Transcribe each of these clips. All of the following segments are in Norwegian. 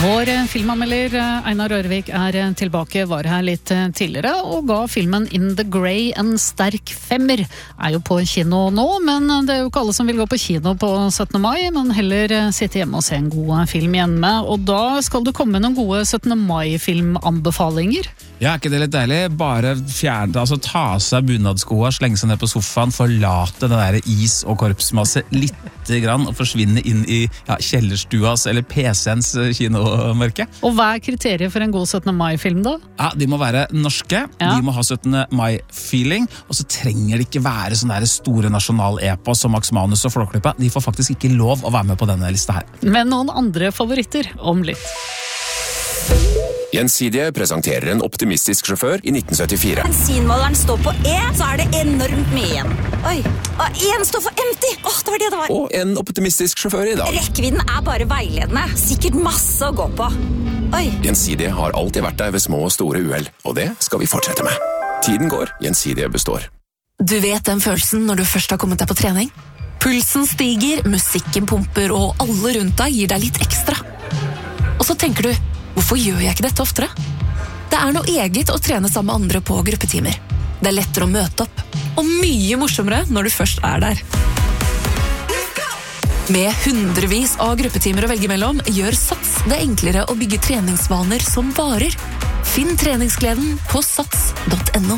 Vår filmanmelder Einar Rørvik tilbake, var her litt tidligere og ga filmen In the Grey en sterk 5. Jo på kino nå, men det jo ikke alle som vil gå på kino på 17. mai, men heller sitte hjemme og se en god film hjemme. Og da skal du komme med noen gode 17. mai-filmanbefalinger. Ja, ikke det litt deilig? Bare fjerne, altså ta seg bunadskoa, slenge seg ned på sofaen, forlate den der is- og korpsmasse litt grann og forsvinne inn i kjellerstuas eller PC-ens kinomørke. Og hva kriteriet for en god 17. mai-film da? Ja, de må være norske, de må ha 17. mai-feeling, og så trenger det ikke være sånn der store nasjonal-epos som Max Manus og Flåklypa. De får faktisk ikke lov å være med på denne lista her. Men noen andre favoritter om litt. Gjensidige presenterer en optimistisk sjåfør i 1974. Bensinmåleren står på E, så det enormt mye igjen. Oi, en står for empty. Det var det det var. Og en optimistisk sjåfør i dag. Rekkevidden bare veiledende. Sikkert masse å gå på. Oi. Gjensidige har alltid vært der ved små og store uhell, og det skal vi fortsette med. Tiden går, Gjensidige består. Du vet den følelsen når du først har kommet deg på trening? Pulsen stiger, musikken pumper, og alle rundt deg gir deg litt ekstra. Og så tenker du, hvorfor gjør jeg ikke dette oftere? Det noe eget å trene sammen med andre på gruppetimer. Det lettere å møte opp, og mye morsommere når du først der. Med hundrevis av gruppetimer å velge mellom, gjør Sats det enklere å bygge treningsvaner som varer. Finn treningsgleden på sats.no.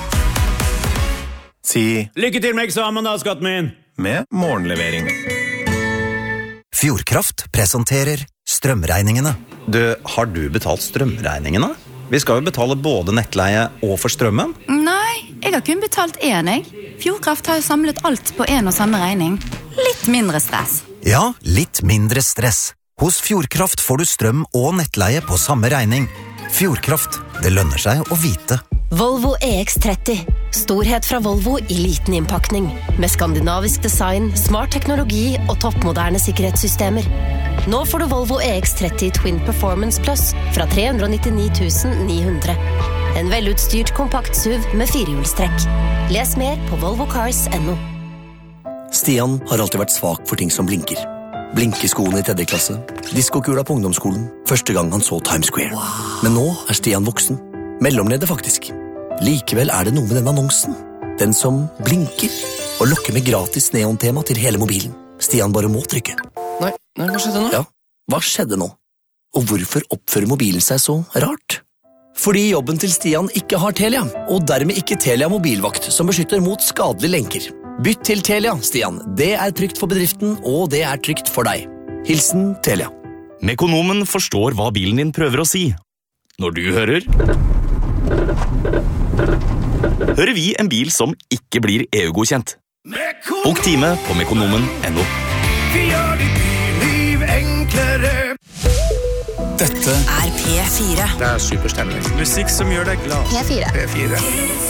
Si lykke til med eksamen da, skatten min! Med morgenlevering. Fjordkraft presenterer strømregningene. Har du betalt strømregningene? Vi skal jo betale både nettleie og for strømmen. Nei, jeg har kun betalt én, jeg. Fjordkraft har jo samlet alt på en og samme regning. Litt mindre stress. Ja, litt mindre stress. Hos Fjordkraft får du strøm og nettleie på samme regning. Fjordkraft, det lønner seg å vite. Volvo EX30. Storhet fra Volvo i liten innpakning. Med skandinavisk design, smart teknologi og toppmoderne sikkerhetssystemer. Nå får du Volvo EX30 Twin Performance Plus fra 399 900. En velutstyrt kompakt SUV med firehjulstrekk. Les mer på volvocars.no. Stian har alltid vært svak for ting som blinker. Blinkeskoene i 3. klasse, diskokula på ungdomsskolen, første gang han så Times Square. Men nå Stian voksen. Mellomleder faktisk. Likevel det noe med den annonsen. Den som blinker og lokker med gratis neontema til hele mobilen. Stian bare må trykke. Nei, hva skjedde nå? Ja, hva skjedde nå? Og hvorfor oppfører mobilen seg så rart? Fordi jobben til Stian ikke har Telia, og dermed ikke Telia mobilvakt som beskytter mot skadelige lenker. Bytt til Telia, Stian. Det trygt for bedriften, og det trygt for deg. Hilsen Telia. Mekonomen forstår hva bilen din prøver å si. Når du hører vi en bil som ikke blir EU-godkjent. Bok time på mekonomen.no. Vi gjør ditt byliv enklere. Dette P4. Det superstemning. Musikk som gjør deg glad. P4. P4.